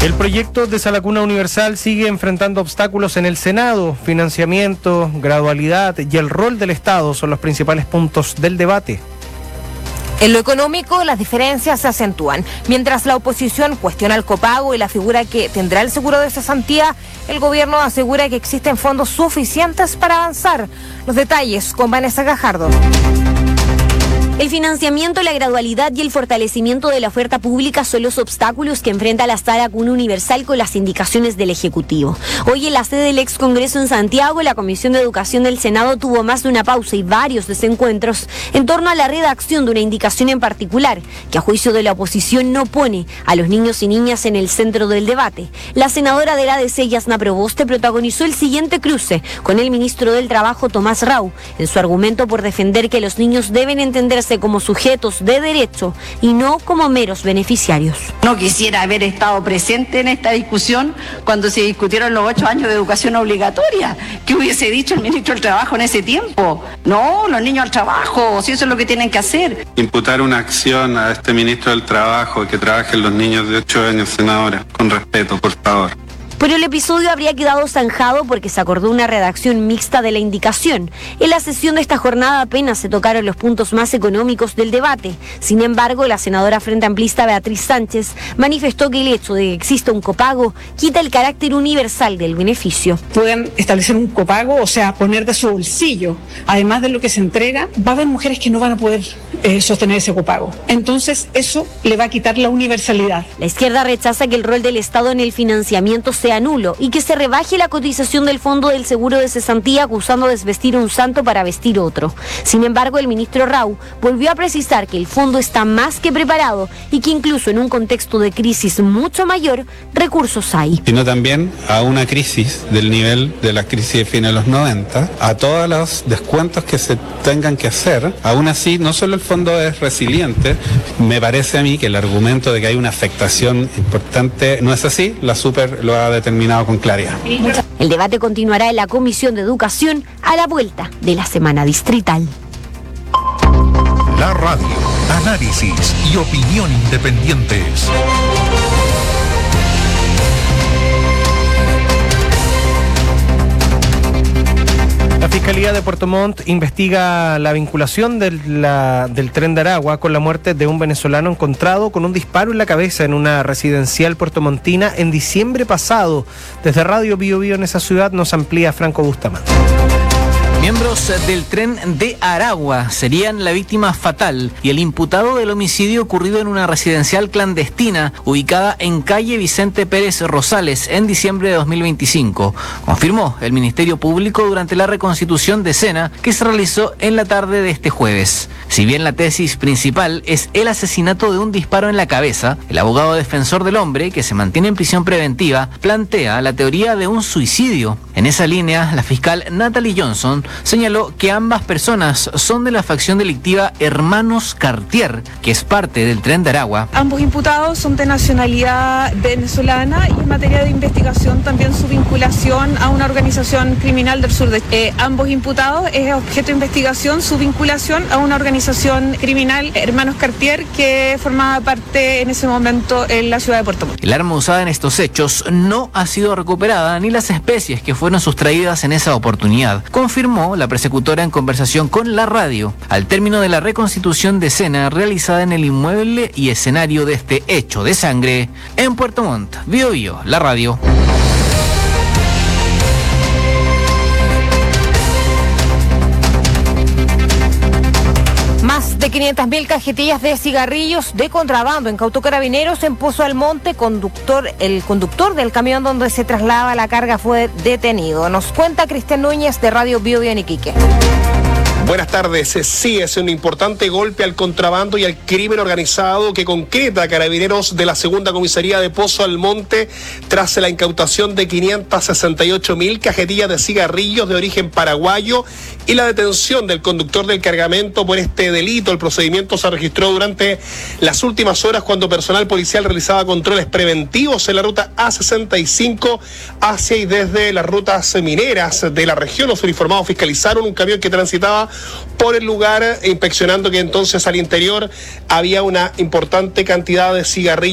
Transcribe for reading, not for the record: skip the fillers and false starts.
El proyecto de Sala Cuna Universal sigue enfrentando obstáculos en el Senado. Financiamiento, gradualidad y el rol del Estado son los principales puntos del debate. En lo económico, las diferencias se acentúan. Mientras la oposición cuestiona el copago y la figura que tendrá el seguro de cesantía, el gobierno asegura que existen fondos suficientes para avanzar. Los detalles con Vanessa Gajardo. El financiamiento, la gradualidad y el fortalecimiento de la oferta pública son los obstáculos que enfrenta la Sala Cuna Universal con las indicaciones del Ejecutivo. Hoy en la sede del ex Congreso en Santiago, la Comisión de Educación del Senado tuvo más de una pausa y varios desencuentros en torno a la redacción de una indicación en particular, que a juicio de la oposición no pone a los niños y niñas en el centro del debate. La senadora de la ADC, Yasna Proboste, protagonizó el siguiente cruce con el ministro del Trabajo, Tomás Rau, en su argumento por defender que los niños deben entenderse como sujetos de derecho y no como meros beneficiarios. No quisiera haber estado presente en esta discusión cuando se discutieron los 8 años de educación obligatoria. ¿Qué hubiese dicho el ministro del Trabajo en ese tiempo? No, los niños al trabajo, si eso es lo que tienen que hacer. Imputar una acción a este ministro del Trabajo que trabajen los niños de 8 años, senadora, con respeto, por favor. Pero el episodio habría quedado zanjado porque se acordó una redacción mixta de la indicación. En la sesión de esta jornada apenas se tocaron los puntos más económicos del debate. Sin embargo, la senadora Frente Amplista Beatriz Sánchez manifestó que el hecho de que exista un copago quita el carácter universal del beneficio. Pueden establecer un copago, o sea, poner de su bolsillo, además de lo que se entrega, va a haber mujeres que no van a poder sostener ese copago. Entonces, eso le va a quitar la universalidad. La izquierda rechaza que el rol del Estado en el financiamiento sea nulo y que se rebaje la cotización del fondo del seguro de cesantía acusando de desvestir un santo para vestir otro. Sin embargo, el ministro Rau volvió a precisar que el fondo está más que preparado y que incluso en un contexto de crisis mucho mayor, recursos hay. Sino también a una crisis del nivel de la crisis de fines de los 90, a todos los descuentos que se tengan que hacer. Aún así, no solo el fondo es resiliente, me parece a mí que el argumento de que hay una afectación importante no es así, la Super lo ha determinado con claridad. El debate continuará en la Comisión de Educación a la vuelta de la semana distrital. La radio, análisis y opinión independientes. La Fiscalía de Puerto Montt investiga la vinculación del tren de Aragua con la muerte de un venezolano encontrado con un disparo en la cabeza en una residencial puertomontina en diciembre pasado. Desde Radio Bio Bio en esa ciudad nos amplía Franco Bustamante. Miembros del tren de Aragua serían la víctima fatal y el imputado del homicidio ocurrido en una residencial clandestina ubicada en calle Vicente Pérez Rosales en diciembre de 2025, confirmó el Ministerio Público durante la reconstitución de escena que se realizó en la tarde de este jueves. Si bien la tesis principal es el asesinato de un disparo en la cabeza, el abogado defensor del hombre, que se mantiene en prisión preventiva, plantea la teoría de un suicidio. En esa línea, la fiscal Natalie Johnson señaló que ambas personas son de la facción delictiva Hermanos Cartier, que es parte del tren de Aragua. Ambos imputados son de nacionalidad venezolana y en materia de investigación también su vinculación a una organización criminal del sur de ambos imputados es objeto de investigación su vinculación a una organización criminal Hermanos Cartier que formaba parte en ese momento en la ciudad de Puerto Montt. El arma usada en estos hechos no ha sido recuperada ni las especies que fueron sustraídas en esa oportunidad, confirmó la persecutora en conversación con la radio, al término de la reconstitución de escena realizada en el inmueble y escenario de este hecho de sangre en Puerto Montt. Bio Bio, la radio. Más de 500.000 cajetillas de cigarrillos de contrabando incautó Carabineros en Pozo Almonte. El conductor del camión donde se trasladaba la carga fue detenido. Nos cuenta Cristian Núñez de Radio Bio Bio en Iquique. Buenas tardes. Sí, es un importante golpe al contrabando y al crimen organizado que concreta Carabineros de la Segunda Comisaría de Pozo Almonte tras la incautación de 568.000 cajetillas de cigarrillos de origen paraguayo y la detención del conductor del cargamento por este delito. El procedimiento se registró durante las últimas horas cuando personal policial realizaba controles preventivos en la ruta A65 hacia y desde las rutas mineras de la región. Los uniformados fiscalizaron un camión que transitaba por el lugar, inspeccionando que entonces al interior había una importante cantidad de cigarrillos